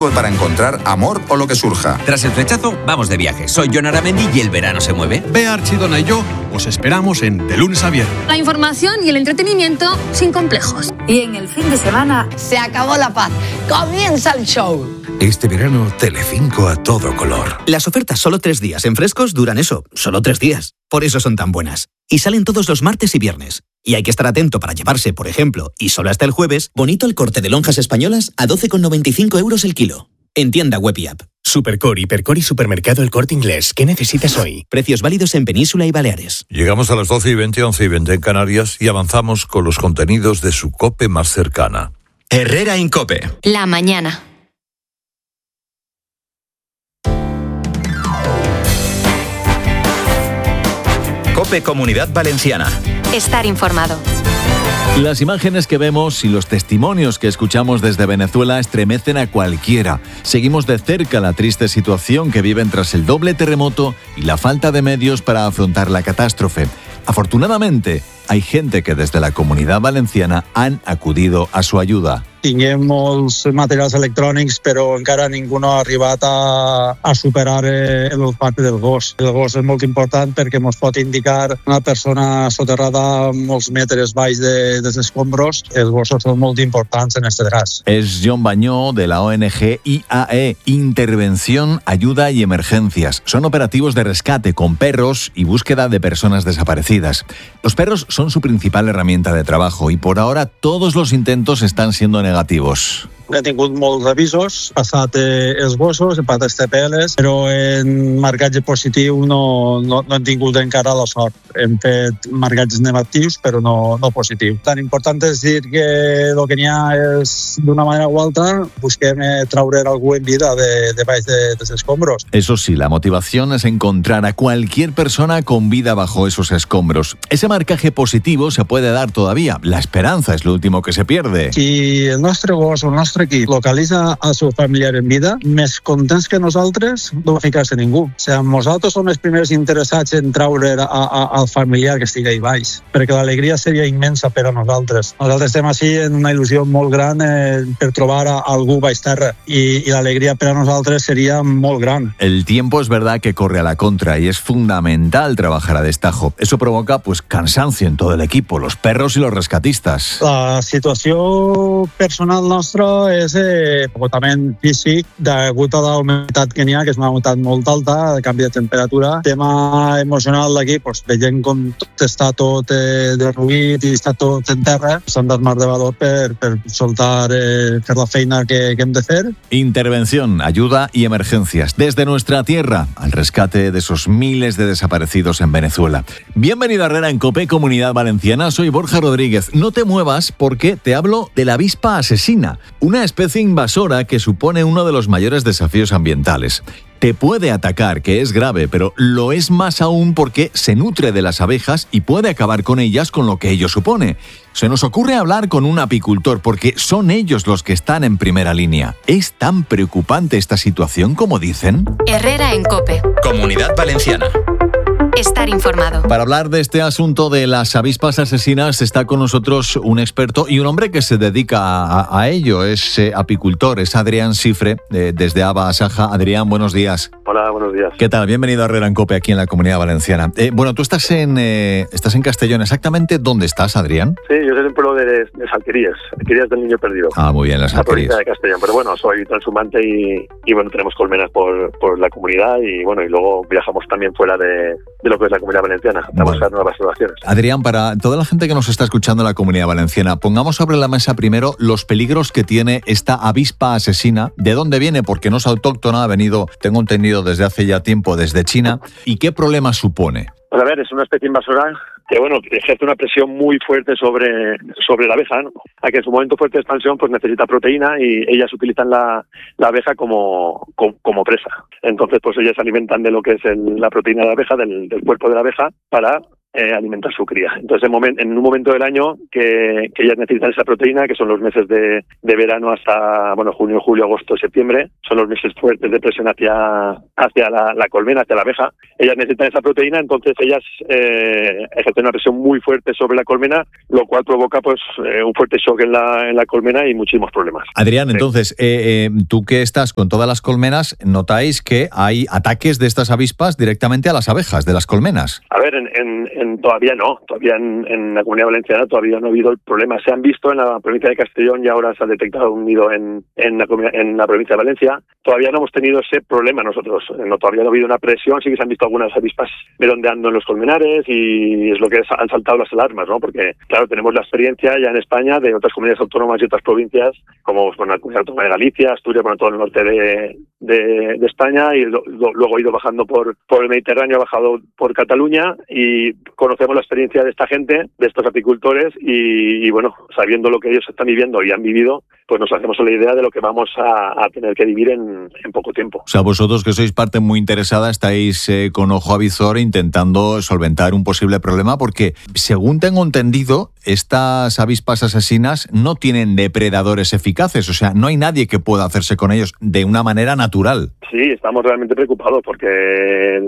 tiempo para encontrar amor o lo que surja. Tras el flechazo, vamos de viaje. Soy Jon Aramendi y el verano se mueve. Bea Archidona y yo os esperamos en De Lunes a Viernes. La información y el entretenimiento sin complejos. Y en el fin de semana se acabó la paz. Comienza el show. Este verano, Telecinco a todo color. Las ofertas solo 3 días en Frescos duran eso, solo 3 días. Por eso son tan buenas. Y salen todos los martes y viernes. Y hay que estar atento para llevarse, por ejemplo, y solo hasta el jueves, bonito el corte de lonjas españolas a 12,95 euros el kilo. En tienda web y app. Supercor, Hipercor y Supermercado El Corte Inglés. ¿Qué necesitas hoy? Precios válidos en Península y Baleares. Llegamos a las 12:20, 11:20 en Canarias y avanzamos con los contenidos de su COPE más cercana. Herrera en COPE. La mañana. COPE Comunidad Valenciana. Estar informado. Las imágenes que vemos y los testimonios que escuchamos desde Venezuela estremecen a cualquiera. Seguimos de cerca la triste situación que viven tras el doble terremoto y la falta de medios para afrontar la catástrofe. Afortunadamente, hay gente que desde la Comunitat Valenciana han acudido a su ayuda. Tinguem molts materials electrònics, però encara ningú no ha arribat a superar l'olfacte del gos. El gos és molt important perquè ens pot indicar una persona soterrada molts metres baix dels escombros. Els gossos són molt importants en aquest cas. Es John Bañó de la ONG IAE, Intervención, Ayuda y Emergencias. Son operativos de rescate con perros y búsqueda de personas desaparecidas. Los perros son su principal herramienta de trabajo y por ahora todos los intentos están siendo negativos. He tingut molts avisos, passat els gossos, he passat els TPLs, però en marcatge positiu no hem tingut encara la sort. Hem fet marcatges negatius, però no positiu. Tan important és dir que el que n'hi ha és, d'una manera o altra, busquem traure algú en vida de baix dels escombros. Eso sí, la motivación es encontrar a cualquier persona con vida bajo esos escombros. Ese marcaje positivo se puede dar todavía. La esperanza es lo último que se pierde. Si el nostre gos o el nostre equip localitza el seu familiar en vida, més contents que nosaltres no va ficar-se ningú. O sigui, nosaltres som els primers interessats en traure al familiar que estigui ahí baix, perquè l'alegria seria immensa per a nosaltres. Nosaltres estem així en una il·lusió molt gran per trobar a algú baix terra i l'alegria per a nosaltres seria molt gran. El tiempo es verdad que corre a la contra y es fundamental trabajar a destajo. Eso provoca pues cansancio en todo el equipo, los perros y los rescatistas. La situació personal nostra és agotament físic degut a la humitat que n'hi ha, que és una humitat molt alta, el canvi de temperatura. Tema emocional d'aquí, veient com tot està tot derruït i està tot en terra, s'han d'armar de valor per soltar, fer la feina que hem de fer. Intervención, ayuda y emergencias. Desde nuestra tierra, al rescate de esos miles de desaparecidos en Venezuela. Bienvenido a Herrera en COPE, Comunidad Valenciana. Soy Borja Rodríguez. No te muevas porque te hablo de la avispa asesina, una especie invasora que supone uno de los mayores desafíos ambientales. Te puede atacar, que es grave, pero lo es más aún porque se nutre de las abejas y puede acabar con ellas, con lo que ello supone. Se nos ocurre hablar con un apicultor porque son ellos los que están en primera línea. ¿Es tan preocupante esta situación como dicen? Herrera en COPE. Comunidad Valenciana. Estar informado. Para hablar de este asunto de las avispas asesinas está con nosotros un experto y un hombre que se dedica a ello. Es apicultor, es Adrián Cifre, desde Aba Asaja. Adrián, buenos días. Hola, buenos días. ¿Qué tal? Bienvenido a Herrera en COPE aquí en la Comunidad Valenciana. Bueno, tú estás en Castellón. ¿Exactamente dónde estás, Adrián? Sí, yo soy del pueblo de Alquerías del Niño Perdido. Ah, muy bien, las Alquerías. La provincia de Castellón. Pero bueno, soy transhumante y bueno, tenemos colmenas por la comunidad y bueno, y luego viajamos también fuera de lo que es la Comunidad Valenciana, a buscar nuevas soluciones. Adrián, para toda la gente que nos está escuchando en la Comunidad Valenciana, pongamos sobre la mesa primero los peligros que tiene esta avispa asesina, de dónde viene, porque no es autóctona, ha venido, tengo entendido, desde hace ya tiempo, desde China, y qué problema supone. Pues a ver, es una especie invasora que bueno, ejerce una presión muy fuerte sobre la abeja, ¿no? A que en su momento fuerte de expansión pues necesita proteína y ellas utilizan la abeja como presa. Entonces pues ellas se alimentan de lo que es la proteína de la abeja, del cuerpo de la abeja, para alimentar su cría. Entonces, en un momento del año que ellas necesitan esa proteína, que son los meses de verano hasta, junio, julio, agosto, septiembre, son los meses fuertes de presión hacia la colmena, hacia la abeja. Ellas necesitan esa proteína, entonces ellas ejercen una presión muy fuerte sobre la colmena, lo cual provoca pues un fuerte shock en la colmena y muchísimos problemas. Adrián, entonces, tú que estás con todas las colmenas, ¿notáis que hay ataques de estas avispas directamente a las abejas de las colmenas? A ver, todavía no. Todavía en la Comunidad Valenciana todavía no ha habido el problema. Se han visto en la provincia de Castellón y ahora se ha detectado un nido en la provincia de Valencia. Todavía no hemos tenido ese problema nosotros. Todavía no ha habido una presión. Sí que se han visto algunas avispas merondeando en los colmenares y es lo que han saltado las alarmas, ¿no? Porque, claro, tenemos la experiencia ya en España de otras comunidades autónomas y otras provincias, como la Comunidad Autónoma de Galicia, Asturias, todo el norte de España, y luego ha ido bajando por el Mediterráneo, ha bajado por Cataluña, y conocemos la experiencia de esta gente, de estos apicultores, y sabiendo lo que ellos están viviendo y han vivido, pues nos hacemos la idea de lo que vamos a tener que vivir en poco tiempo. O sea, vosotros que sois parte muy interesada estáis con ojo avizor intentando solventar un posible problema, porque según tengo entendido, estas avispas asesinas no tienen depredadores eficaces, o sea, no hay nadie que pueda hacerse con ellos de una manera natural. Sí, estamos realmente preocupados porque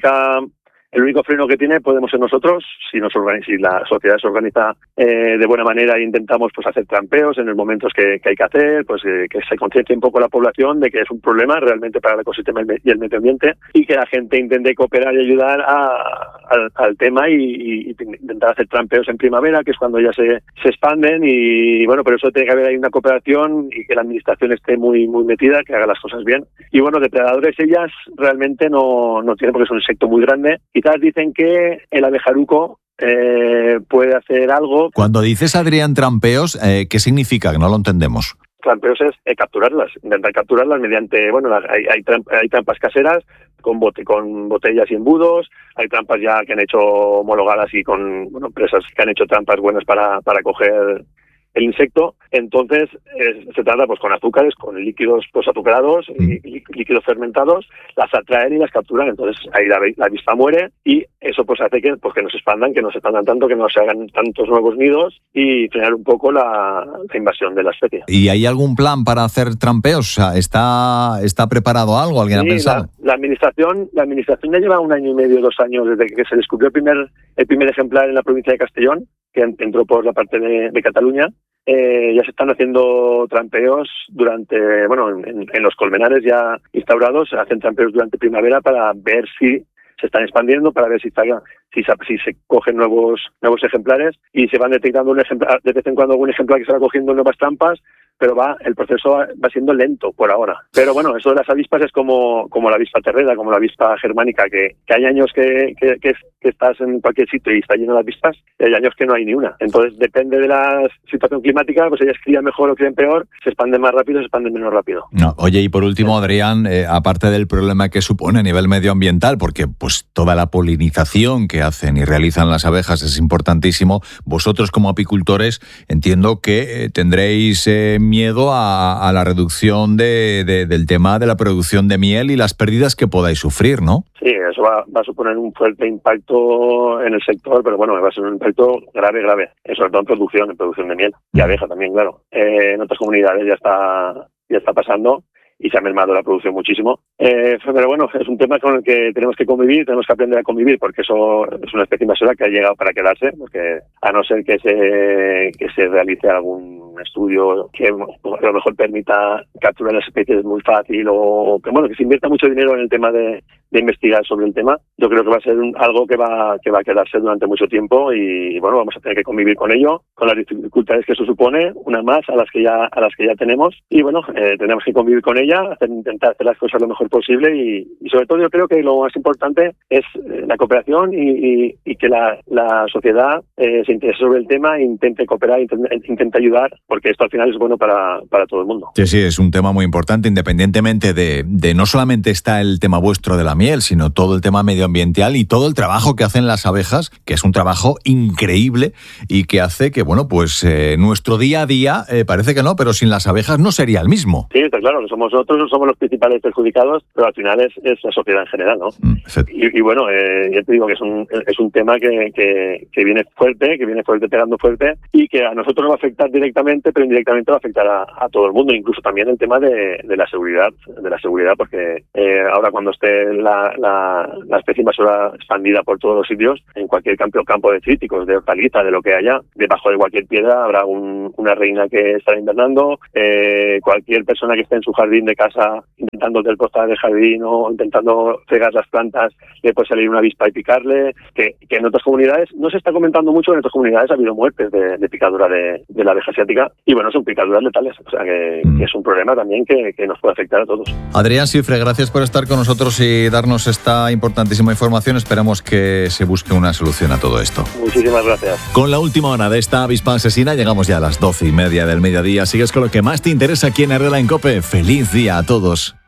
el único freno que tiene podemos ser nosotros, si la sociedad se organiza de buena manera e intentamos pues hacer trampeos en los momentos que hay que hacer, pues que se conciencie un poco la población de que es un problema realmente para el ecosistema y el medio ambiente, y que la gente intente cooperar y ayudar al tema y intentar hacer trampeos en primavera, que es cuando ya se expanden, y pero eso tiene que haber ahí una cooperación y que la administración esté muy muy metida, que haga las cosas bien. Y depredadores ellas realmente no tienen, porque es un insecto muy grande. Quizás dicen que el abejaruco puede hacer algo. Cuando dices, Adrián, trampeos, ¿qué significa? Que no lo entendemos. Trampeos es capturarlas, intentar capturarlas mediante, hay trampas caseras con botellas y embudos, hay trampas ya que han hecho homologadas y con empresas que han hecho trampas buenas para coger el insecto. Entonces se trata pues con azúcares, con líquidos pues azucarados y líquidos fermentados, las atraen y las capturan. Entonces ahí la avispa muere, y eso pues hace que no se expandan, tanto, que no se hagan tantos nuevos nidos, y frenar un poco la invasión de la especie. ¿Y hay algún plan para hacer trampeos? O sea, ¿está preparado algo? ¿Alguien ha pensado? La administración ya lleva 1 año y medio, 2 años desde que se descubrió el primer ejemplar en la provincia de Castellón, que entró por la parte de Cataluña. Ya se están haciendo trampeos en los colmenares ya instaurados, se hacen trampeos durante primavera para ver si se están expandiendo, para ver si se cogen nuevos ejemplares, y se van detectando de vez en cuando algún ejemplar que se va cogiendo nuevas trampas, pero el proceso va siendo lento por ahora. Pero eso de las avispas es como la avispa terrera, como la avispa germánica, que hay años que estás en cualquier sitio y está lleno de avispas, y hay años que no hay ni una. Entonces depende de la situación climática, pues ellas crían mejor o crían peor, se expanden más rápido, se expanden menos rápido. No, oye, y por último, Adrián, aparte del problema que supone a nivel medioambiental, porque pues toda la polinización que hacen y realizan las abejas es importantísimo, vosotros como apicultores entiendo que tendréis miedo a la reducción del tema de la producción de miel y las pérdidas que podáis sufrir, ¿no? Sí, eso va a suponer un fuerte impacto en el sector, pero va a ser un impacto grave, sobre todo en producción de miel y abeja también, claro. En otras comunidades ya está pasando y se ha mermado la producción muchísimo. Pero es un tema con el que tenemos que convivir, tenemos que aprender a convivir, porque eso es una especie invasora que ha llegado para quedarse, porque a no ser que se realice algún estudio que a lo mejor permita capturar las especies muy fácil, o que se invierta mucho dinero en el tema de investigar sobre el tema, yo creo que va a ser algo que va a quedarse durante mucho tiempo, y vamos a tener que convivir con ello, con las dificultades que eso supone, una más a las que ya tenemos, y tenemos que convivir con ella, intentar hacer las cosas lo mejor posible, y sobre todo yo creo que lo más importante es la cooperación y que la sociedad se interese sobre el tema, intente cooperar, intente ayudar, porque esto al final es bueno para todo el mundo. Sí, es un tema muy importante, independientemente de no solamente está el tema vuestro de la miel, miel, sino todo el tema medioambiental y todo el trabajo que hacen las abejas, que es un trabajo increíble y que hace que, bueno, pues nuestro día a día, parece que no, pero sin las abejas no sería el mismo. Sí, está claro, que somos nosotros, somos los principales perjudicados, pero al final es la sociedad en general, ¿no? Y bueno, ya te digo que es un tema que viene fuerte, pegando fuerte, y que a nosotros nos va a afectar directamente, pero indirectamente va a afectar a todo el mundo, incluso también el tema de la seguridad, porque ahora cuando esté la especie invasora expandida por todos los sitios, en cualquier campo de cítricos, de hortalizas, de lo que haya, debajo de cualquier piedra habrá una reina que estará invernando, cualquier persona que esté en su jardín de casa intentando desbrozar el jardín o intentando cegar las plantas, le puede salir una avispa y picarle, que en otras comunidades no se está comentando mucho, en otras comunidades ha habido muertes de picadura de la abeja asiática, y bueno, son picaduras letales, o sea que es un problema también que nos puede afectar a todos. Adrián Cifre, gracias por estar con nosotros y darnos esta importantísima información. Esperamos que se busque una solución a todo esto. Muchísimas gracias. Con la última hora de esta avispa asesina llegamos ya a las 12:30 del mediodía. Sigues con lo que más te interesa aquí en Herrera en COPE. ¡Feliz día a todos!